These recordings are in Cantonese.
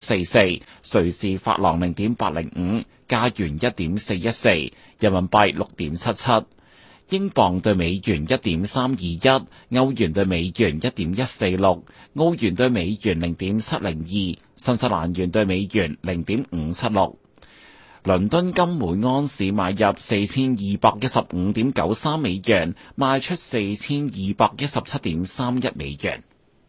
0.44，瑞士法郎0.805，加元1.414，人民幣6.77。英鎊對美元1.321，歐元對美元1.146，澳元對美元0.702，新西蘭元對美元0.576。倫敦金每盎司買入4215.93美元，賣出4217.31美元。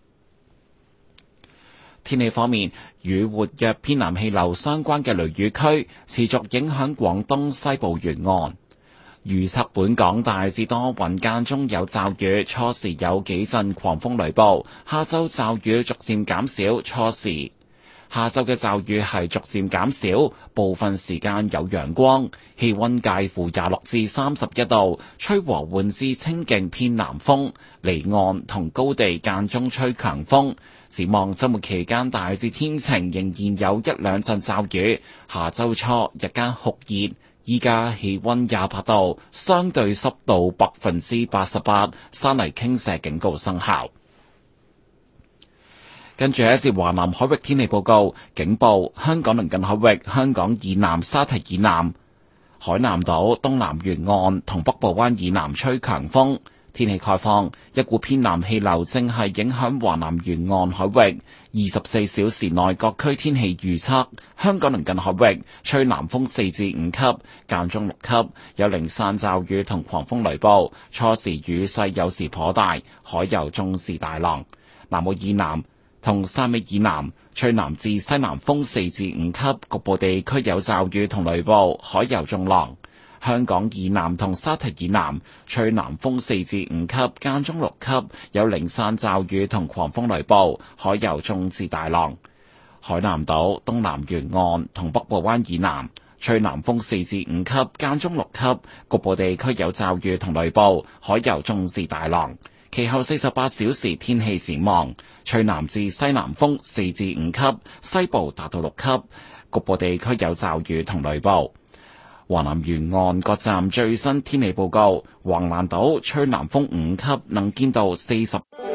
天氣方面，與活躍偏南氣流相關嘅雷雨區持續影響廣東西部沿岸。預測本港大致多雲間中有驟雨，初時有幾陣狂風雷暴，下晝驟雨逐漸減少，下晝嘅驟雨係逐漸減少，部分時間有陽光，氣溫介乎26至31度，吹和緩至清勁偏南風，離岸同高地間中吹強風。展望週末期間大致天晴，仍然有一兩陣驟雨，下週初日間酷熱。依家氣溫28度，相對濕度88%，山泥傾瀉警告生效。跟住一節華南海域天氣報告，警報：香港鄰近海域、香港以南沙堤以南、海南島東南沿岸同北部灣以南吹強風。天氣概況：一股偏南氣流正係影響華南沿岸海域。24小時內各區天氣預測：香港鄰近海域吹南風4至5級，間中6級，有零散驟雨同狂風雷暴，初時雨勢有時頗大，海有中至大浪。南澳以南同汕尾以南吹南至西南風4至5級，局部地區有驟雨同雷暴，海有中浪。香港以南同沙堤以南吹南風4至5級，間中6級，有零散驟雨同狂風雷暴，海有中至大浪。海南島東南沿岸同北部灣以南吹南風4至5級，間中6級，局部地區有驟雨同雷暴，海有中至大浪。其後48小時天氣展望，吹南至西南風4至5級，西部達到6級，局部地區有驟雨同雷暴。華南沿岸各站最新天氣報告：橫瀾島吹南風5級，能見度40。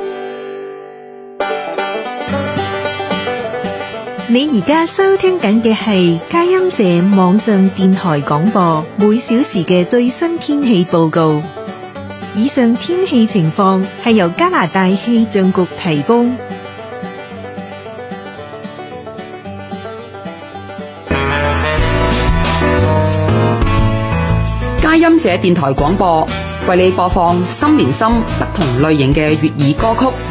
你而家收聽緊嘅係佳音社網上電台廣播，每小時嘅最新天氣報告。以上天氣情況係由加拿大氣象局提供。 佳音社電台廣播為你播放新年心不同類型嘅粵語歌曲，